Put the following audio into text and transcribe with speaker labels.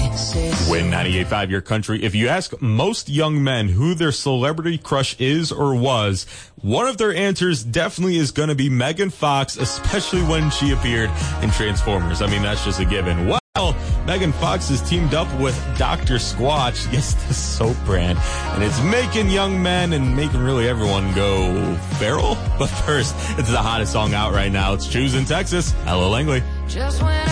Speaker 1: Win 98.5 Your Country. If you ask most young men who their celebrity crush is or was, one of their answers definitely is going to be Megan Fox, especially when she appeared in Transformers. I mean, that's just a given. Well, Megan Fox has teamed up with Dr. Squatch, yes, the soap brand, and it's making young men and making really everyone go feral. But first, it's the hottest song out right now. It's Choose in Texas. Ella Langley.